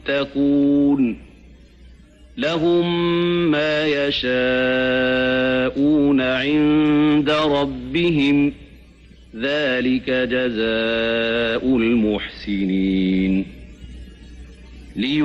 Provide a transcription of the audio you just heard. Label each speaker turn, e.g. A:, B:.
A: يتقون لهم ما يشاءون عند ربهم ذلك جزاء المحسنين